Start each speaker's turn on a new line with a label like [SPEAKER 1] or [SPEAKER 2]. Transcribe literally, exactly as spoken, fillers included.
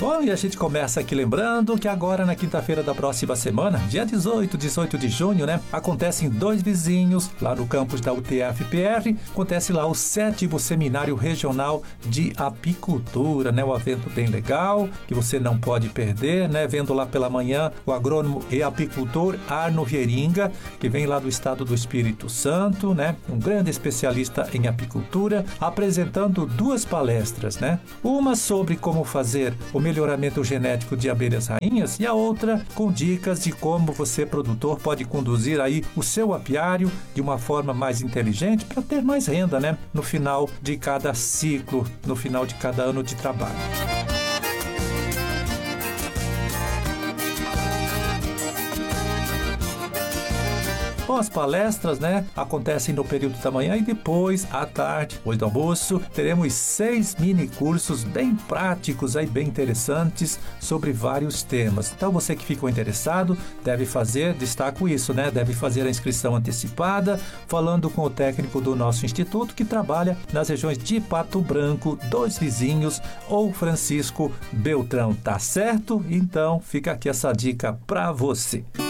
[SPEAKER 1] Bom, e a gente começa aqui lembrando que agora na quinta-feira da próxima semana, dia dezoito, dezoito de junho, né? Acontece em Dois Vizinhos, lá no campus da U T F P R, acontece lá o sétimo Seminário Regional de Apicultura, né? Um evento bem legal, que você não pode perder, né? Vendo lá pela manhã o agrônomo e apicultor Arno Vieringa, que vem lá do estado do Espírito Santo, né? Um grande especialista em apicultura, apresentando duas palestras, né? Uma sobre como fazer o melhoramento genético de abelhas rainhas e a outra com dicas de como você, produtor, pode conduzir aí o seu apiário de uma forma mais inteligente para ter mais renda, né? No final de cada ciclo, no final de cada ano de trabalho. Bom, as palestras, né, acontecem no período da manhã e depois, à tarde, depois do almoço, teremos seis mini cursos bem práticos, aí, bem interessantes sobre vários temas. Então, você que ficou interessado, deve fazer, destaco isso, né, deve fazer a inscrição antecipada, falando com o técnico do nosso instituto que trabalha nas regiões de Pato Branco, Dois Vizinhos ou Francisco Beltrão, tá certo? Então, fica aqui essa dica para você.